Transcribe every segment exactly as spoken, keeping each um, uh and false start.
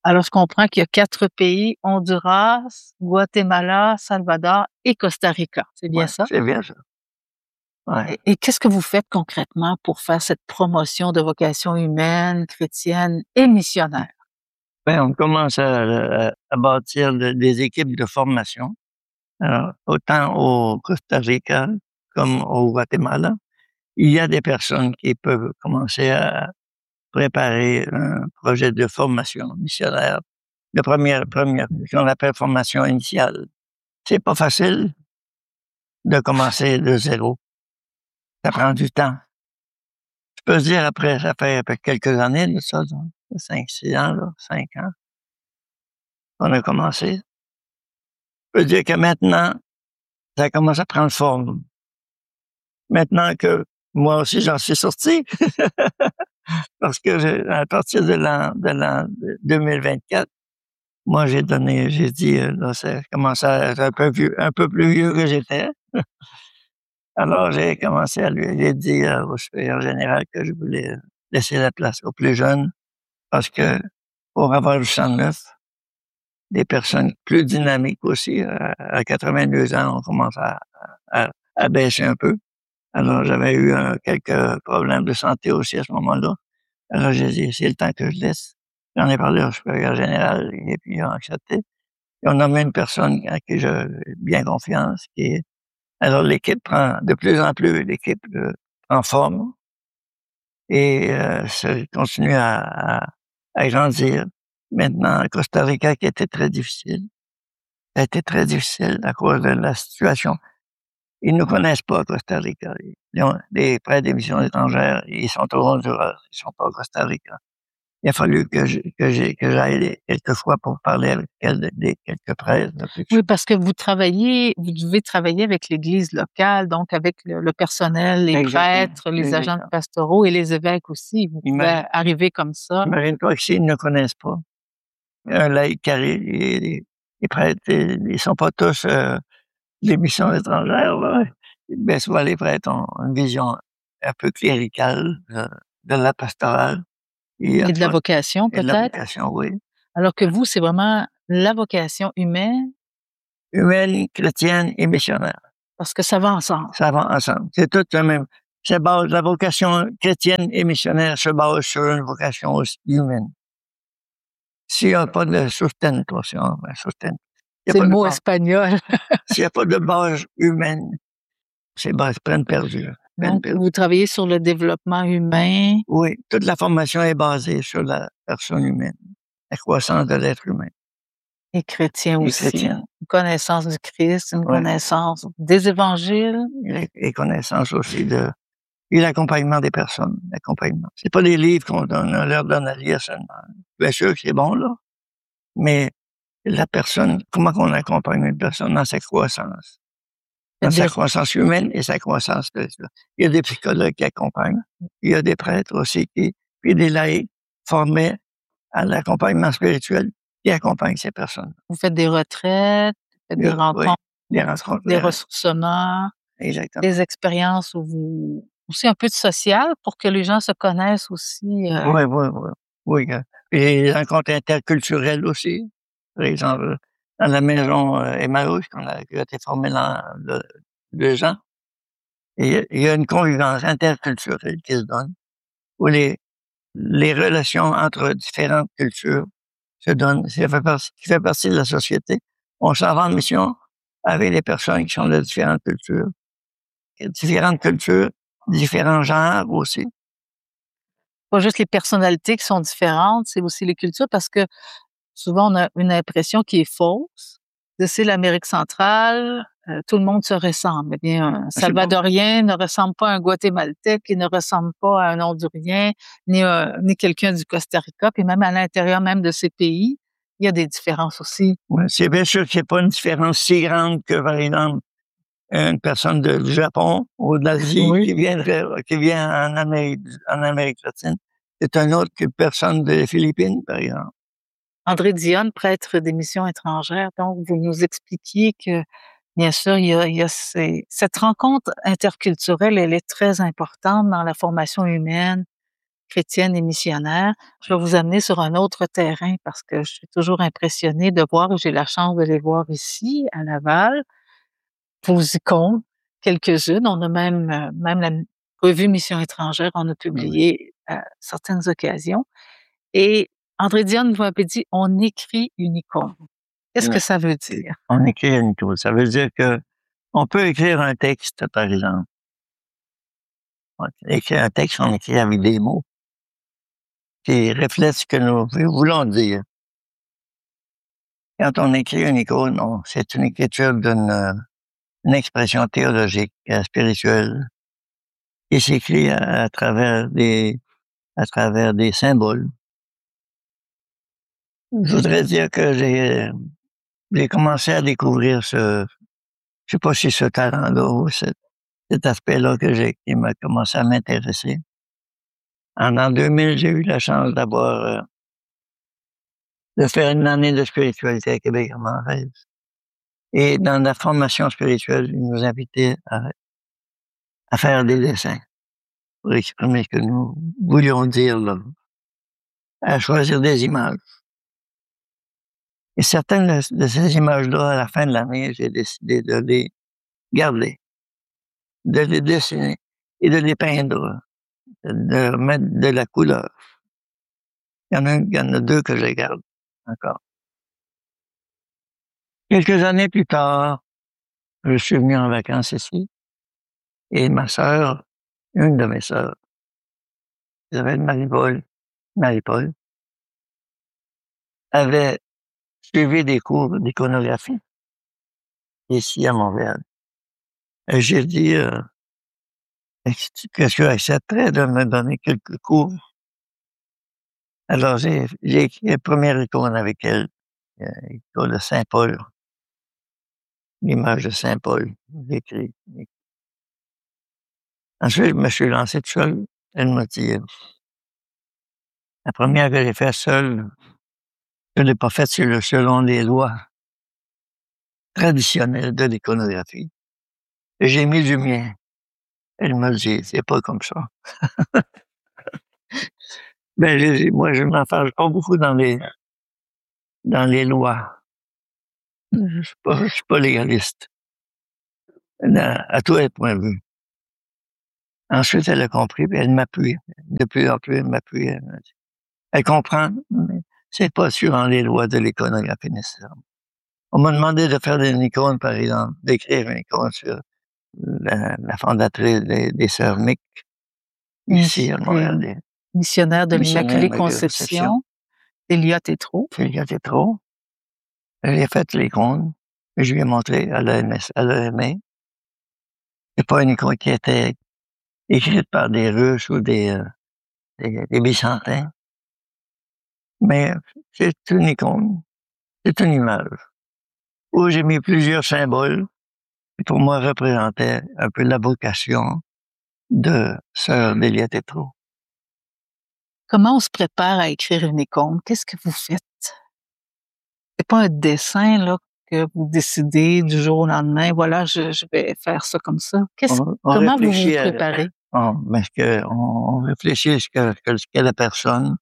Alors, je comprends qu'il y a quatre pays, Honduras, Guatemala, Salvador et Costa Rica. C'est bien Ouais, ça? c'est bien ça. Ouais. Et, et qu'est-ce que vous faites concrètement pour faire cette promotion de vocation humaine, chrétienne et missionnaire? Ben, on commence à, à, à bâtir de- des équipes de formation. Alors, autant au Costa Rica comme au Guatemala, il y a des personnes qui peuvent commencer à préparer un projet de formation missionnaire de première, première, qu'on appelle formation initiale. C'est pas facile de commencer de zéro. Ça prend du temps. Je peux dire après, ça fait après quelques années de ça, donc, cinq, six ans, là, cinq ans, on a commencé. Je peux dire que maintenant, ça commence à prendre forme. Maintenant que moi aussi j'en suis sorti, parce que j'ai- à partir de l'an de l'an deux mille vingt-quatre, moi j'ai donné, j'ai dit, euh, là, ça commence à être un peu vieux, un peu plus vieux que j'étais. Alors j'ai commencé à lui, j'ai dit euh, au supérieur général que je voulais laisser la place aux plus jeunes, parce que pour avoir du sang neuf, des personnes plus dynamiques aussi, euh, à quatre-vingt-deux ans, on commence à, à, à baisser un peu. Alors, j'avais eu euh, quelques problèmes de santé aussi à ce moment-là. Alors, j'ai dit, c'est le temps que je laisse. J'en ai parlé au supérieur général et puis ils ont accepté. Et on a mis une personne à qui j'ai bien confiance. Qui est... Alors, l'équipe prend de plus en plus, l'équipe euh, en forme et euh, ça continue à, à, à grandir. Maintenant, Costa Rica, qui était très difficile, ça a été très difficile à cause de la situation. Ils ne connaissent pas Costa Rica. Les, les prêtres des missions étrangères, ils sont au Honduras, ils sont pas au Costa Rica. Il a fallu que je, que j'ai, que j'aille quelques fois pour parler avec quelques, des, quelques prêtres. Oui, parce que vous travaillez, vous devez travailler avec l'Église locale, donc avec le, le personnel, les Exactement. prêtres, les Exactement. agents pastoraux et les évêques aussi. Vous pouvez Imagine, arriver comme ça. imagine-toi que s'ils ne connaissent pas un laïc qui arrive, les, les, les prêtres, ils ne sont pas tous euh, des missions étrangères. Là. Bien souvent, les prêtres ont une vision un peu cléricale euh, de la pastorale. Et, Et de la fois, vocation, et de la peut-être? vocation, oui. Alors que vous, c'est vraiment la vocation humaine, Humaine, chrétienne et missionnaire. parce que ça va ensemble. Ça va ensemble. C'est tout le même. C'est base, la vocation chrétienne et missionnaire se base sur une vocation aussi humaine. S'il n'y a pas de sustento, si on ben, sustento, C'est le mot espagnol. s'il n'y a pas de base humaine, c'est base peine perdue. Peine Donc, perdue. vous travaillez sur le développement humain. Oui, toute la formation est basée sur la personne humaine, la croissance de l'être humain. Et chrétien Et aussi. chrétienne. Une connaissance du Christ, une Ouais. connaissance des évangiles. Et, et connaissance aussi de et l'accompagnement des personnes, l'accompagnement. C'est pas des livres qu'on donne, on leur donne à lire seulement. Bien sûr que c'est bon, là, mais la personne, comment on accompagne une personne dans sa croissance, dans Des- sa croissance humaine et sa croissance spirituelle. Il y a des psychologues qui accompagnent, il y a des prêtres aussi, qui, puis des laïcs formés à l'accompagnement spirituel qui accompagnent ces personnes. Vous faites des retraites, vous faites des Il y a- oui, rencontres, des rencontres. des euh, ressourcements, Exactement. des expériences où vous... aussi un peu de social pour que les gens se connaissent aussi. euh, Oui, oui, oui. Oui, euh, et les rencontres interculturelles aussi. Par exemple, dans la maison euh, Emmaüs, qu'on a, qui a été formée dans le, deux ans, et il y a une convivence interculturelle qui se donne, où les, les relations entre différentes cultures se donnent, ça fait partie, qui fait partie de la société. On s'en va en mission avec les personnes qui sont de différentes cultures, différentes cultures, différents genres aussi. pas juste les personnalités qui sont différentes, c'est aussi les cultures parce que souvent on a une impression qui est fausse. De c'est l'Amérique centrale, euh, tout le monde se ressemble. Eh bien, un Salvadorien ne ressemble pas à un Guatémaltèque, il ne ressemble pas à un Hondurien, ni, un, ni quelqu'un du Costa Rica, puis même à l'intérieur même de ces pays, il y a des différences aussi. Oui, c'est bien sûr qu'il n'y a pas une différence si grande que, par exemple, une personne de, du Japon ou de l'Asie Oui. qui viendrait, qui vient en Amérique, en Amérique latine. C'est un autre qu'une personne des Philippines, par exemple. André Dionne, prêtre des missions étrangères, donc vous nous expliquiez que, bien sûr, il y a, il y a ces, cette rencontre interculturelle, elle est très importante dans la formation humaine, chrétienne et missionnaire, je vais vous amener sur un autre terrain parce que je suis toujours impressionnée de voir, j'ai la chance de les voir ici, à Laval, vos icônes, quelques-unes. On a même, euh, même la revue Mission étrangère en a publié à certaines occasions. Et André Dion vous avez dit, on écrit une icône. Qu'est-ce que ça veut dire? On écrit une icône. Ça veut dire que on peut écrire un texte, par exemple. On écrit un texte, on écrit avec des mots qui reflètent ce que nous voulons dire. Quand on écrit une icône, on, c'est une écriture d'une une expression théologique, euh, spirituelle, qui s'écrit à, à travers des à travers des symboles. Je voudrais dire que j'ai j'ai commencé à découvrir ce, je sais pas si ce talent-là ou cet, cet aspect-là que j'ai, qui m'a commencé à m'intéresser. En l'an deux mille, j'ai eu la chance d'avoir, euh, de faire une année de spiritualité à Québec à Montréal. Et dans la formation spirituelle, ils nous invitaient à, à faire des dessins pour exprimer ce que nous voulions dire là, à choisir des images. Et certaines de, de ces images-là, à la fin de l'année, j'ai décidé de les garder, de les dessiner et de les peindre, de mettre de la couleur. Il y en a, il y en a deux que je garde encore. Quelques années plus tard, je suis venu en vacances ici et ma sœur, une de mes sœurs, qui s'appelle Marie-Paul, Marie-Paul, avait suivi des cours d'iconographie ici à Montréal. Et j'ai dit, euh, est-ce que tu accepterais de me donner quelques cours? Alors, j'ai, j'ai écrit la première icône avec elle, euh, l'icône de Saint-Paul, l'image de Saint-Paul. J'ai écrit. Ensuite, je me suis lancé tout seul. Elle m'a dit, euh, la première que j'ai faite seule, je ne l'ai pas faite selon les lois traditionnelles de l'iconographie. Et j'ai mis du mien. Elle m'a dit, c'est pas comme ça. Ben, j'ai, moi, je m'enfarge pas beaucoup dans les, dans les lois. Je suis pas, je suis pas légaliste. À, à tous les points de vue. Ensuite, elle a compris, puis elle m'appuie. De plus en plus, elle m'appuie. Elle, elle comprend, mais c'est pas suivant les lois de l'iconographie nécessairement. On m'a demandé de faire une icône, par exemple, d'écrire une icône sur la, la fondatrice des, des Sœurs Mick, ici à Montréal. Missionnaire de l'Immaculée Conception, Elia Tétrault. Elia Tétrault. Elle a fait l'icône, et je lui ai montré, elle a aimé. Elle a aimé. C'est pas une icône qui était écrite par des Russes ou des, euh, des, des Byzantins, mais c'est une icône, c'est une image, où j'ai mis plusieurs symboles qui pour moi représentaient un peu la vocation de Sœur Elia Tétrault. Comment on se prépare à écrire une icône? Qu'est-ce que vous faites? C'est pas un dessin, là, que vous décidez du jour au lendemain, voilà, je, je vais faire ça comme ça. Qu'est-ce, on, on comment vous vous préparez? À, on, mais que, on, on réfléchit à ce que, que, ce qu'est la personne,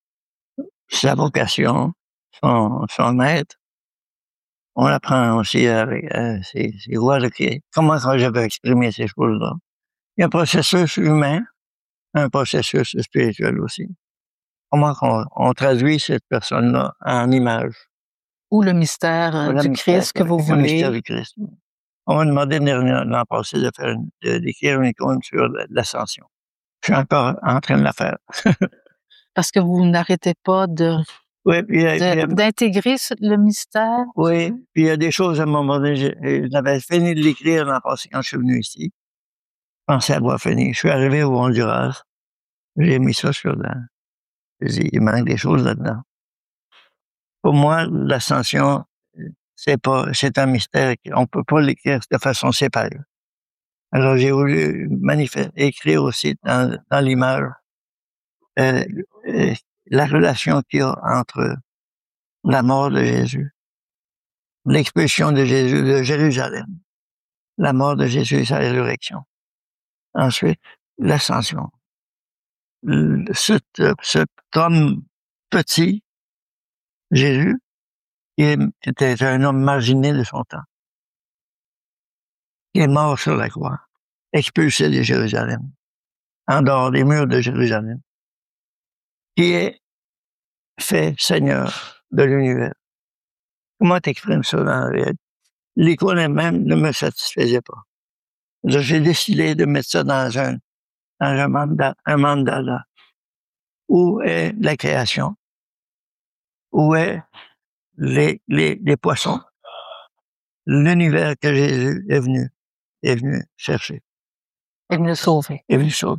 sa vocation, son, son être. On apprend aussi avec euh, ces, ces voies de comment je vais exprimer ces choses-là. Il y a un processus humain, un processus spirituel aussi. Comment on, on traduit cette personne-là en image. Ou le mystère euh, du mystère, Christ que vous voulez. Le mystère du Christ. On m'a demandé l'an passé de faire une, de, d'écrire une icône sur l'ascension. Je suis encore en train de la faire. Parce que vous n'arrêtez pas de, oui, puis, de puis, d'intégrer le mystère. Oui, puis il y a des choses à un moment donné, j'avais fini de l'écrire l'an passé quand je suis venu ici. Je pensais avoir fini. Je suis arrivé au Honduras. J'ai mis ça sur la... J'ai dit, il manque des choses là-dedans. Pour moi, l'ascension, c'est pas, c'est un mystère. On peut pas l'écrire de façon séparée. Alors, j'ai voulu manifester, écrire aussi dans, dans l'image euh, euh, la relation qu'il y a entre la mort de Jésus, l'expulsion de Jésus de Jérusalem, la mort de Jésus et sa résurrection. Ensuite, l'ascension. cet, cet homme petit, Jésus, qui était un homme marginé de son temps, qui est mort sur la croix, expulsé de Jérusalem, en dehors des murs de Jérusalem, qui est fait Seigneur de l'univers. Comment t'exprimes ça dans la réalité? L'icône elle-même ne me satisfaisait pas. J'ai décidé de mettre ça dans un, dans un mandat, un mandala. Où est la création? Où est les, les, les poissons? L'univers que Jésus est venu, est venu chercher. Est venu sauver. Est venu sauver.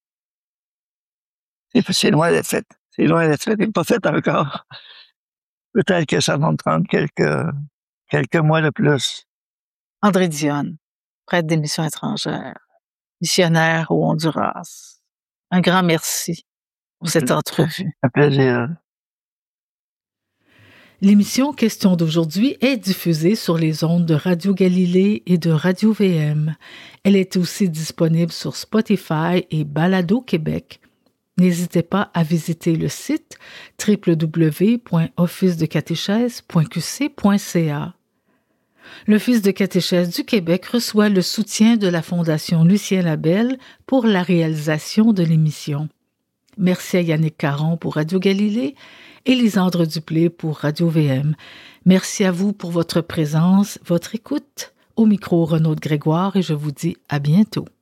C'est, c'est loin d'être fait. C'est loin d'être fait. C'est pas fait encore. Peut-être que ça va me prendre quelques, quelques mois de plus. André Dionne, prêtre des missions étrangères, missionnaire au Honduras. Un grand merci pour cette entrevue. Un plaisir. L'émission Question d'aujourd'hui est diffusée sur les ondes de Radio Galilée et de Radio V M. Elle est aussi disponible sur Spotify et Balado Québec. N'hésitez pas à visiter le site w w w point office de catéchèse point q c point c a. L'Office de catéchèse du Québec reçoit le soutien de la Fondation Lucien Labelle pour la réalisation de l'émission. Merci à Yannick Caron pour Radio Galilée et Lisandre Duplé pour Radio V M. Merci à vous pour votre présence, votre écoute. Au micro, Renaud de Grégoire et je vous dis à bientôt.